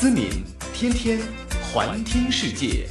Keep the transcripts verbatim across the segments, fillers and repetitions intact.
思敏，天天环听世界。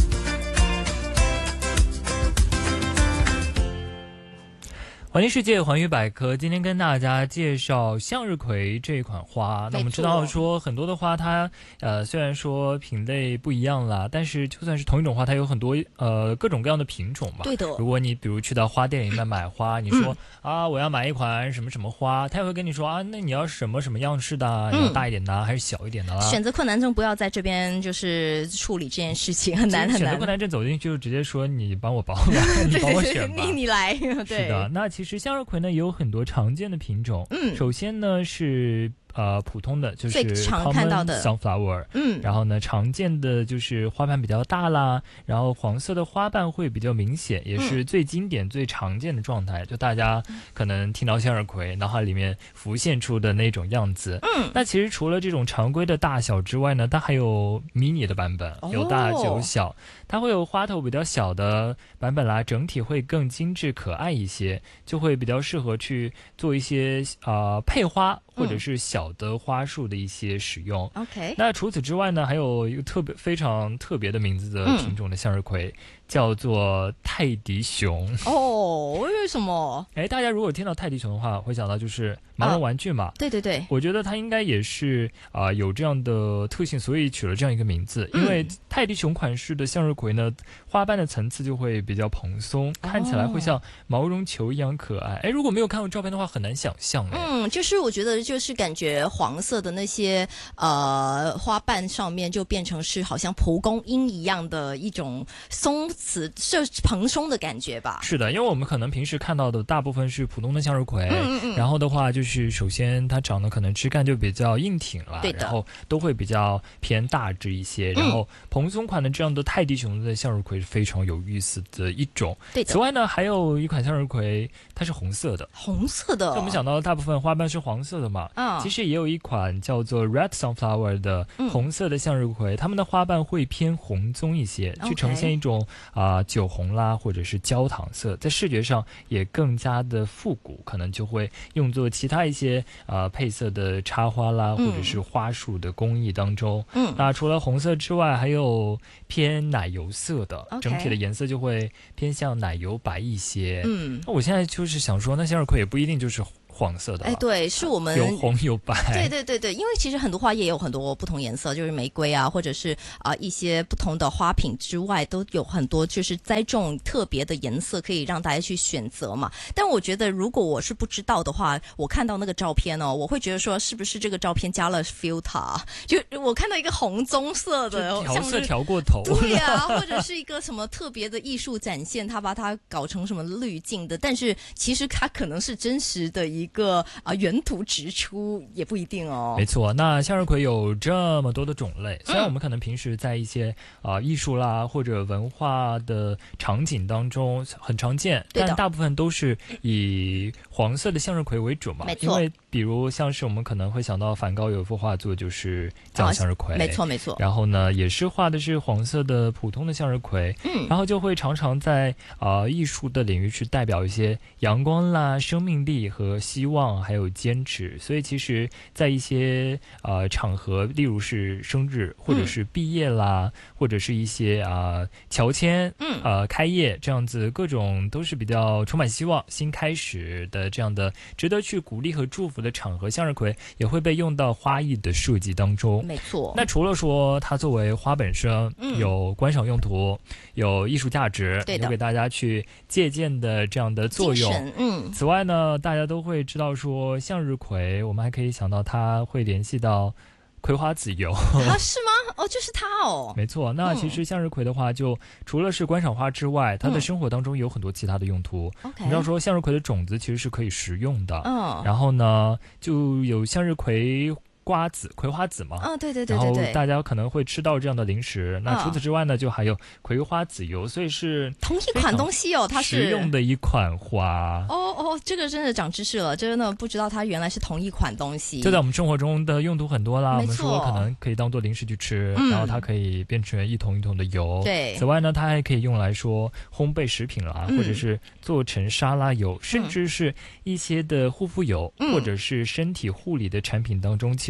环听世界环宇百科，今天跟大家介绍向日葵这一款花。那我们知道说很多的花它呃虽然说品类不一样啦，但是就算是同一种花，它有很多呃各种各样的品种嘛。 对的。 如果你比如去到花店里面买花，你说、嗯、啊我要买一款什么什么花，他也会跟你说啊，那你要什么什么样式的、啊，你要大一点的、啊、还是小一点的啦、啊？ 选择困难症不要在这边就是处理这件事情，很难很难。 选择困难症走进去就直接说你帮我包吧，你帮我选吧， 你你来。对， 是的。那其实向日葵呢也有很多常见的品种，嗯，首先呢是呃普通的就是最常看到的 sunflower， 嗯，然后呢常见的就是花瓣比较大啦，然后黄色的花瓣会比较明显，也是最经典、嗯、最常见的状态，就大家可能听到向日葵脑海里面浮现出的那种样子。嗯，那其实除了这种常规的大小之外呢，它还有迷你的版本，有大有小，它会有花头比较小的版本啦，整体会更精致可爱一些，就会比较适合去做一些呃配花或者是小的花束的一些使用。 嗯、OK， 那除此之外呢，还有一个特别非常特别的名字的品种的向日葵，嗯、叫做泰迪熊。 哦，为什么？ 哎，大家如果听到泰迪熊的话，会想到就是毛绒玩具嘛。 啊、对对对， 我觉得它应该也是啊、呃、有这样的特性，所以取了这样一个名字。因为泰迪熊款式的向日葵呢，花瓣的层次就会比较蓬松，看起来会像毛绒球一样可爱。哎，如果没有看过照片的话，很难想象。 嗯，就是我觉得就是感觉黄色的那些呃花瓣上面就变成是好像蒲公英一样的一种松弛、是蓬松的感觉吧。 是的，因为我们可能平时看到的大部分是普通的向日葵，嗯嗯嗯，然后的话就是首先它长得可能枝干就比较硬挺了， 对的， 然后都会比较偏大枝一些，然后蓬松款的这样的泰迪熊的向日葵是非常有意思的一种。 对的。 此外呢，还有一款向日葵，它是红色的。 红色的， 就我们想到大部分花瓣是黄色的嘛，嗯，其实也有一款叫做 Red Sunflower 的红色的向日葵，它们的花瓣会偏红棕一些，去呈现一种啊、呃、酒红啦或者是焦糖色，在视觉上也更加的复古，可能就会用作其他一些啊、呃、配色的插花啦或者是花束的工艺当中。嗯，那除了红色之外，还有偏奶油色的，整体的颜色就会偏向奶油白一些。嗯，那我现在就是想说，那向日葵也不一定就是黄色的， 哎，对，是我们有红有白， 对对对对，因为其实很多花也有很多不同颜色，就是玫瑰啊，或者是啊、呃、一些不同的花品之外，都有很多就是栽种特别的颜色可以让大家去选择嘛。但我觉得如果我是不知道的话，我看到那个照片哦，我会觉得说是不是这个照片加了 filter， 就我看到一个红棕色的调色调过头， 对啊，或者是一个什么特别的艺术展现，他把它搞成什么滤镜的，但是其实它可能是真实的一个啊、呃、原图直出也不一定哦。 没错，那向日葵有这么多的种类，虽然我们可能平时在一些啊、呃、艺术啦或者文化的场景当中很常见，但大部分都是以黄色的向日葵为主嘛。 没错， 因为比如像是我们可能会想到梵高有一幅画作就是叫向日葵、 哦，没错没错。 然后呢，也是画的是黄色的普通的向日葵，嗯，然后就会常常在啊、呃、艺术的领域去代表一些阳光啦、生命力和希望。还有坚持，所以其实在一些呃场合，例如是生日或者是毕业啦、嗯、或者是一些啊、呃、乔迁嗯呃开业这样子，各种都是比较充满希望新开始的这样的值得去鼓励和祝福的场合，向日葵也会被用到花艺的设计当中。 没错， 那除了说它作为花本身、嗯、有观赏用途，有艺术价值，有给大家去借鉴的这样的作用。嗯，此外呢，大家都会知道说说向日葵，我们还可以想到它会联系到葵花籽油啊？是吗？哦，就是它哦。 没错，那其实向日葵的话，就除了是观赏花之外，它的生活当中有很多其他的用途。嗯、你知道说向日葵的种子其实是可以食用的，嗯，然后呢，就有向日葵瓜子、葵花籽嘛， 嗯、哦，对对对对对， 然后大家可能会吃到这样的零食。那除此之外呢，就还有葵花籽油，所以是同一款东西哦，它是实用的一款花。 哦哦，这个真的长知识了，真的不知道它原来是同一款东西。 就在我们生活中的用途很多啦，我们说可能可以当做零食去吃，嗯、然后它可以变成一桶一桶的油。 对， 此外呢，它还可以用来说烘焙食品啦，嗯、或者是做成沙拉油，甚至是一些的护肤油、嗯、或者是身体护理的产品当中，其实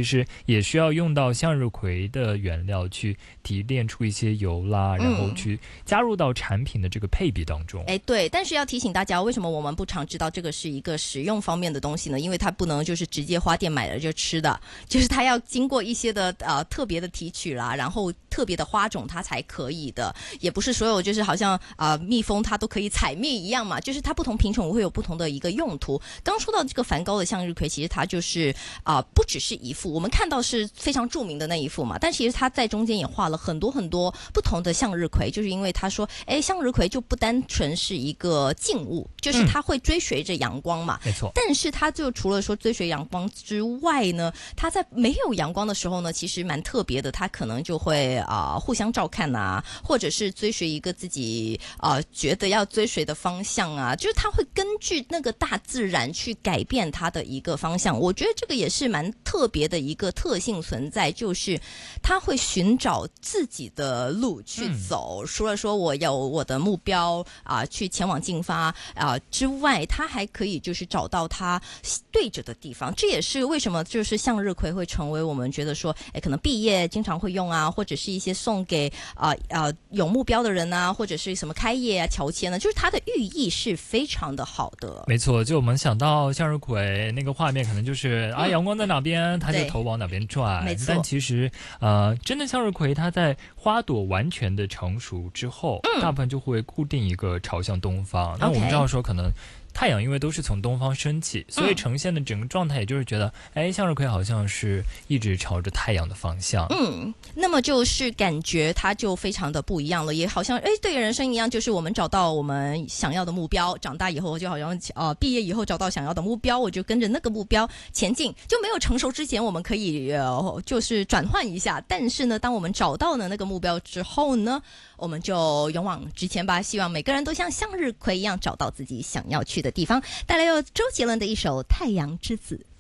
实也需要用到向日葵的原料去提炼出一些油啦，然后去加入到产品的这个配比当中。 哎，对，但是要提醒大家，为什么我们不常知道这个是一个食用方面的东西呢？因为它不能就是直接花店买了就吃的，就是它要经过一些的呃特别的提取啦，然后特别的花种它才可以的，也不是所有就是好像啊、呃、蜜蜂它都可以采蜜一样嘛，就是它不同品种会有不同的一个用途。刚说到这个梵高的向日葵，其实它就是啊、呃、不只是一幅，我们看到是非常著名的那一幅嘛，但其实它在中间也画了很多很多不同的向日葵，就是因为他说，哎，向日葵就不单纯是一个静物，就是它会追随着阳光嘛， 没错。 但是它就除了说追随阳光之外呢，它在没有阳光的时候呢，其实蛮特别的，它可能就会啊、呃、互相照看啊，或者是追随一个自己啊、呃、觉得要追随的方向啊，就是它会根据那个大自然去改变它的一个方向。我觉得这个也是蛮特别的一个特性存在，就是它会寻找自己的路去走，嗯、除了说我有我的目标啊、呃，去前往进发啊、呃、之外，它还可以就是找到它对着的地方。这也是为什么就是向日葵会成为我们觉得说，哎，可能毕业经常会用啊，或者是一些送给啊啊、呃呃、有目标的人啊，或者是什么开业啊、乔迁呢，就是它的寓意是非常的好的。 没错，就我们想到向日葵那个画面，可能就是啊阳光在哪边，它就头往哪边转。 没错， 但其实呃，真的向日葵它在花朵完全的成熟之后，嗯、大部分就会固定一个朝向东方。那我们知道说可能太阳因为都是从东方升起，所以呈现的整个状态也就是觉得，哎，向日葵好像是一直朝着太阳的方向。 嗯，那么就是感觉它就非常的不一样了，也好像哎，对人生一样，就是我们找到我们想要的目标，长大以后就好像呃毕业以后找到想要的目标，我就跟着那个目标前进，就没有成熟之前我们可以呃就是转换一下，但是呢，当我们找到了那个目标之后呢，我们就勇往直前吧，希望每个人都像向日葵一样找到自己想要去的地方。带来由周杰伦的一首《太阳之子》。